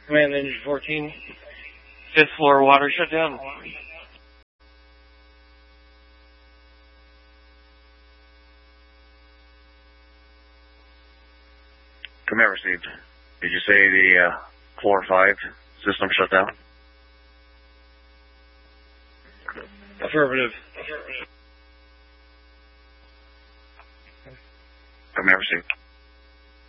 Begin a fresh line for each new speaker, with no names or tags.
Command Engine 14. 5th floor water shutdown.
Command received. Did you say the 4 or 5 system shut down?
Affirmative.
Command received.